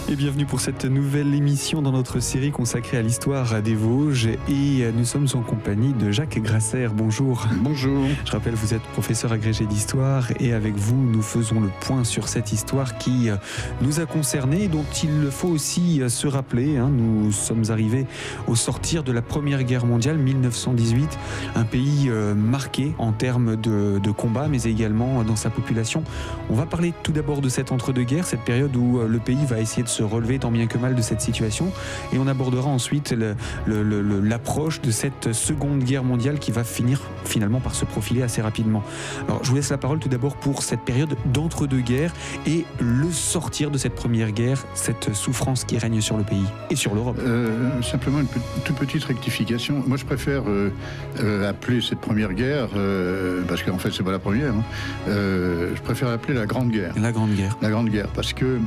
Et bienvenue pour cette nouvelle émission dans notre série consacrée à l'histoire des Vosges. Et nous sommes en compagnie de Jacques Grasser. Bonjour. Bonjour. Je rappelle, vous êtes professeur agrégé d'histoire et avec vous, nous faisons le point sur cette histoire qui nous a concernés et dont il faut aussi se rappeler. Nous sommes arrivés au sortir de la Première Guerre mondiale, 1918, un pays marqué en termes de combat, mais également dans sa population. On va parler tout d'abord de cette entre-deux-guerres, cette période où le pays va essayer de se relever tant bien que mal de cette situation, et on abordera ensuite l'approche de cette Seconde Guerre mondiale qui va finir finalement par se profiler assez rapidement. Alors je vous laisse la parole tout d'abord pour cette période d'entre-deux-guerres et le sortir de cette Première Guerre, cette souffrance qui règne sur le pays et sur l'Europe. Simplement une toute petite rectification. Moi je préfère appeler cette Première Guerre, parce qu'en fait c'est pas la première, je préfère l'appeler la Grande Guerre. La Grande Guerre. La Grande Guerre, parce que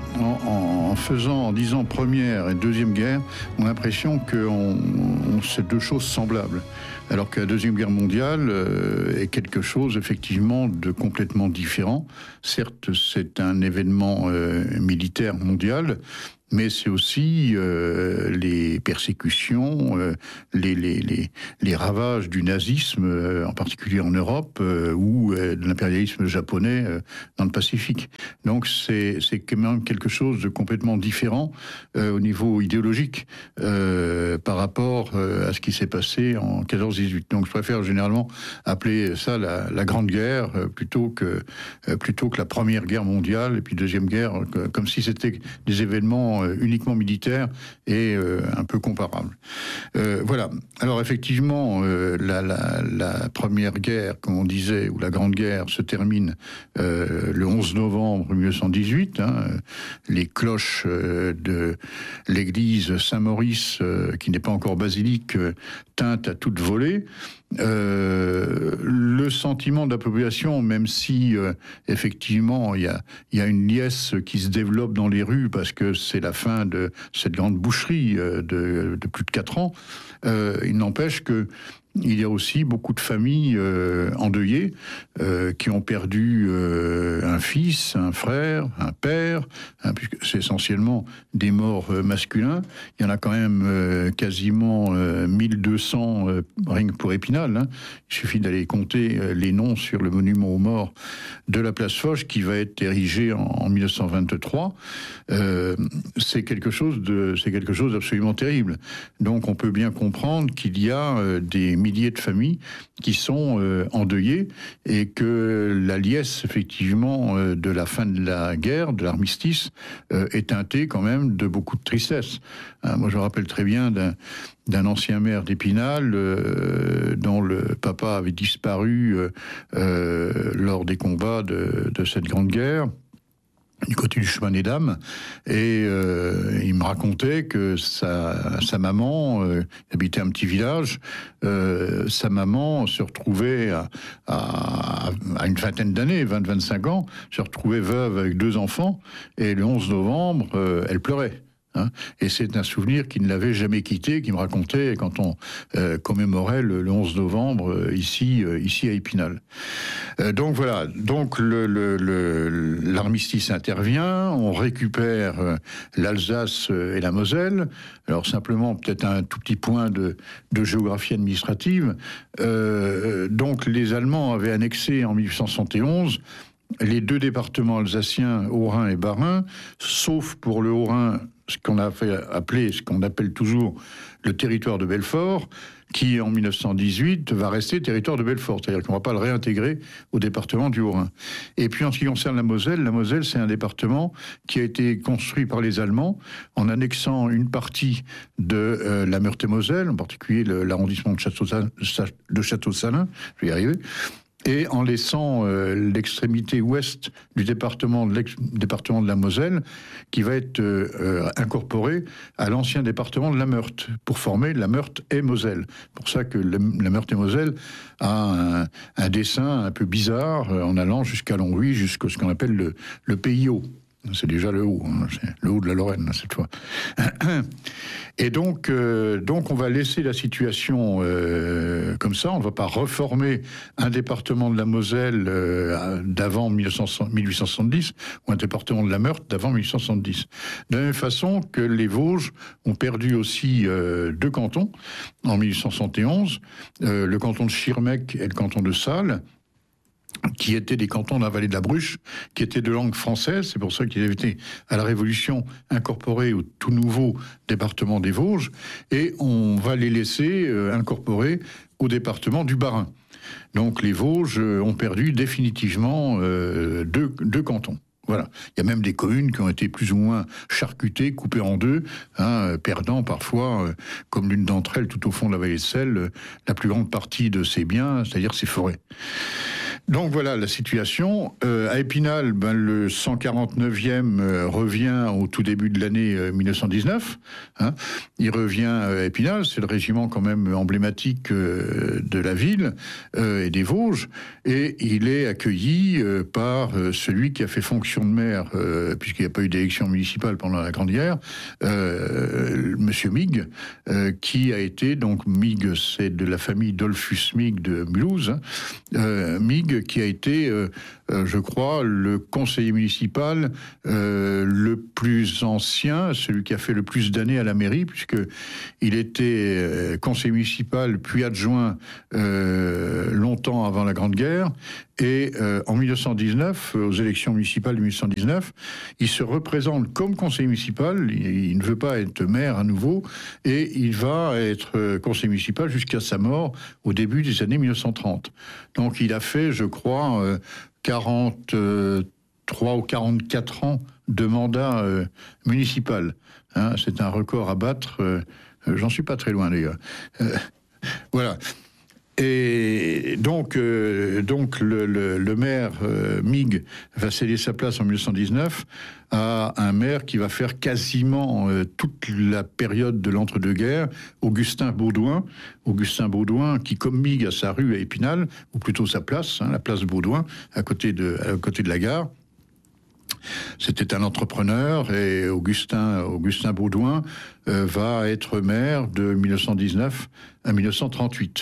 en disant Première et Deuxième Guerre, on a l'impression que c'est deux choses semblables. Alors que la Deuxième Guerre mondiale est quelque chose, effectivement, de complètement différent. Certes, c'est un événement militaire mondial, mais c'est aussi les persécutions, les ravages du nazisme, en particulier en Europe, ou de l'impérialisme japonais dans le Pacifique. Donc c'est quand même quelque chose de complètement différent au niveau idéologique par rapport à ce qui s'est passé en 14-18. Donc je préfère généralement appeler ça la Grande Guerre plutôt que la Première Guerre mondiale et puis Deuxième Guerre, comme si c'était des événements uniquement militaire et un peu comparable. Voilà. Alors effectivement, la Première Guerre, comme on disait, ou la Grande Guerre, se termine le 11 novembre 1918. Les cloches de l'église Saint-Maurice, qui n'est pas encore basilique, tintent à toute volée. Le sentiment de la population, même si effectivement il y a une liesse qui se développe dans les rues parce que c'est la fin de cette grande boucherie de plus de 4 ans, il n'empêche que il y a aussi beaucoup de familles endeuillées qui ont perdu un fils, un frère, un père, puisque c'est essentiellement des morts masculins. Il y en a quand même quasiment 1200 rien que pour Épinal. Il suffit d'aller compter les noms sur le monument aux morts de la place Foch qui va être érigé en 1923. C'est quelque chose d'absolument terrible. Donc on peut bien comprendre qu'il y a des milliers de familles qui sont endeuillées et que la liesse, effectivement, de la fin de la guerre, de l'armistice, est teintée quand même de beaucoup de tristesse. Moi, je me rappelle très bien d'un ancien maire d'Épinal dont le papa avait disparu lors des combats de cette grande guerre, du côté du chemin des dames, et il me racontait que sa maman, habitait un petit village, sa maman se retrouvait à une vingtaine d'années, 20-25 ans, se retrouvait veuve avec 2 enfants, et le 11 novembre, elle pleurait. Et c'est un souvenir qui ne l'avait jamais quitté, qui me racontait quand on commémorait le 11 novembre ici à Épinal. Donc voilà, donc l'armistice intervient, on récupère l'Alsace et la Moselle. Alors simplement peut-être un tout petit point de géographie administrative. Donc les Allemands avaient annexé en 1871 les 2 départements alsaciens, Haut-Rhin et Bas-Rhin, sauf pour le Haut-Rhin, ce qu'on appelle toujours le territoire de Belfort, qui en 1918 va rester territoire de Belfort, c'est-à-dire qu'on ne va pas le réintégrer au département du Haut-Rhin. Et puis en ce qui concerne la Moselle c'est un département qui a été construit par les Allemands en annexant une partie de la Meurthe-et-Moselle, en particulier l'arrondissement de Château-Salins, je vais y arriver, et en laissant l'extrémité ouest du département de la Moselle, qui va être incorporé à l'ancien département de la Meurthe, pour former la Meurthe et Moselle. C'est pour ça que la Meurthe et Moselle a un dessin un peu bizarre, en allant jusqu'à Longwy, jusqu'à ce qu'on appelle le Pays haut. C'est déjà le haut, hein, c'est le haut de la Lorraine, cette fois. Et donc on va laisser la situation comme ça. On ne va pas reformer un département de la Moselle d'avant 1870 ou un département de la Meurthe d'avant 1870. De la même façon que les Vosges ont perdu aussi 2 cantons en 1871, le canton de Schirmeck et le canton de Salles, qui étaient des cantons de la vallée de la Bruche, qui étaient de langue française. C'est pour ça qu'ils avaient été, à la Révolution, incorporés au tout nouveau département des Vosges. Et on va les laisser incorporés au département du Bas-Rhin. Donc les Vosges ont perdu définitivement 2 cantons. Voilà. Il y a même des communes qui ont été plus ou moins charcutées, coupées en 2, perdant parfois, comme l'une d'entre elles, tout au fond de la vallée de Selle, la plus grande partie de ses biens, c'est-à-dire ses forêts. Donc voilà la situation. À Épinal, le 149e revient au tout début de l'année 1919. Il revient à Épinal, c'est le régiment quand même emblématique de la ville et des Vosges. Et il est accueilli par celui qui a fait fonction de maire, puisqu'il n'y a pas eu d'élection municipale pendant la Grande Guerre, Monsieur Mig, qui a été, donc Mig, c'est de la famille Dolphus Mig de Mulhouse, Mig, qui a été, je crois, le conseiller municipal le plus ancien, celui qui a fait le plus d'années à la mairie, puisqu'il était conseiller municipal puis adjoint longtemps avant la Grande Guerre. Et en 1919, aux élections municipales de 1919, il se représente comme conseiller municipal. Il ne veut pas être maire à nouveau, et il va être conseiller municipal jusqu'à sa mort au début des années 1930. Donc il a fait, je crois, 43 ou 44 ans de mandat municipal. C'est un record à battre. J'en suis pas très loin d'ailleurs. Voilà. Et donc le maire Mig va céder sa place en 1919 à un maire qui va faire quasiment toute la période de l'entre-deux-guerres, Augustin Baudouin. Augustin Baudouin, qui comme Mig a sa rue à Épinal, ou plutôt sa place, la place Baudouin, à côté de la gare. C'était un entrepreneur, et Augustin Baudouin va être maire de 1919 à 1938.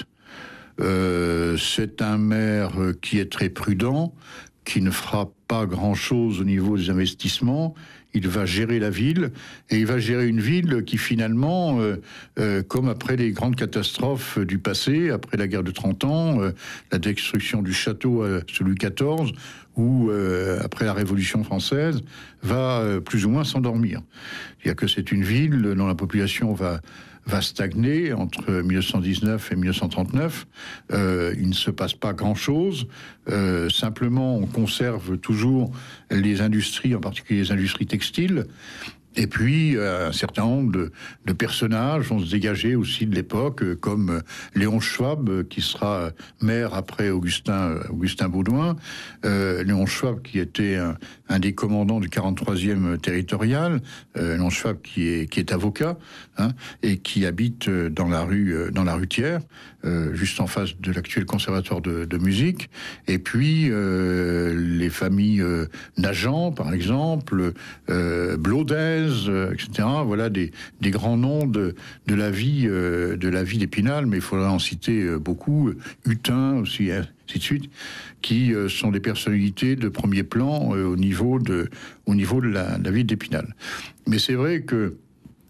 C'est un maire qui est très prudent, qui ne fera pas grand-chose au niveau des investissements. Il va gérer la ville, et il va gérer une ville qui finalement, comme après les grandes catastrophes du passé, après la guerre de 30 ans, la destruction du château sous Louis XIV, ou après la Révolution française, va plus ou moins s'endormir. C'est-à-dire que c'est une ville dont la population va stagner entre 1919 et 1939. Il ne se passe pas grand-chose. Simplement, on conserve toujours les industries, en particulier les industries textiles. Et puis, un certain nombre de personnages vont se dégager aussi de l'époque, comme Léon Schwab, qui sera maire après Augustin Baudouin. Léon Schwab, qui était un des commandants du 43e territorial. Léon Schwab, qui est avocat, et qui habite dans la rue Thiers, juste en face de l'actuel conservatoire de musique. Et puis, les familles Nagent, par exemple, Blaudez, etc. Voilà des grands noms de la vie d'Épinal, mais il faudra en citer beaucoup. Hutin aussi, ainsi de suite, qui sont des personnalités de premier plan au niveau de la ville d'Épinal. Mais c'est vrai que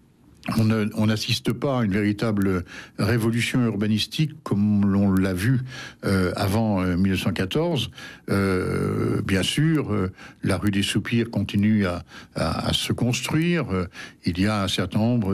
on n'assiste pas à une véritable révolution urbanistique comme l'on l'a vu avant 1914. Bien sûr, la rue des Soupirs continue à se construire. Il y a un certain nombre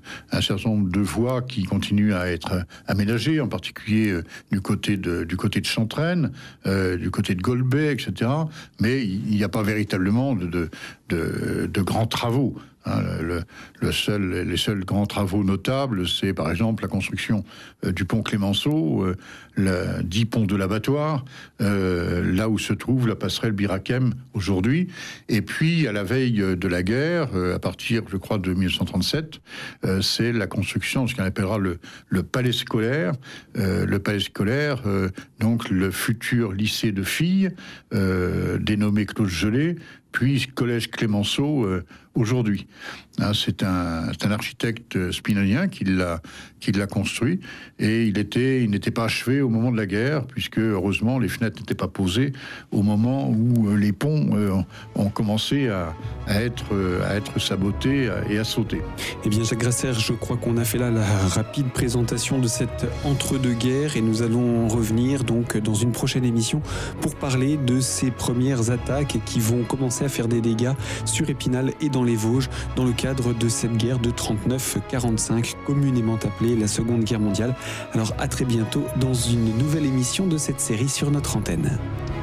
de voies qui continuent à être aménagées, en particulier du côté de Chantraine, du côté de Golbet, etc. Mais il n'y a pas véritablement de grands travaux. Les seuls grands travaux notables, c'est par exemple la construction du pont Clémenceau, dit pont de l'Abattoir, là où se trouve la passerelle Birakem aujourd'hui. Et puis, à la veille de la guerre, à partir, je crois, de 1937, c'est la construction de ce qu'on appellera le palais scolaire. Le palais scolaire, donc le futur lycée de filles, dénommé Claude Gelée, puis Collège Clémenceau aujourd'hui. Hein, c'est un architecte spinozien qui l'a construit, et il n'était pas achevé au moment de la guerre, puisque heureusement les fenêtres n'étaient pas posées au moment où les ponts ont commencé à être sabotés et à sauter. Eh bien Jacques Grasser, je crois qu'on a fait là la rapide présentation de cette entre-deux-guerres, et nous allons revenir donc dans une prochaine émission pour parler de ces premières attaques qui vont commencer à faire des dégâts sur Épinal et dans les Vosges dans le cadre de cette guerre de 39-45, communément appelée la Seconde Guerre mondiale. Alors à très bientôt dans une nouvelle émission de cette série sur notre antenne.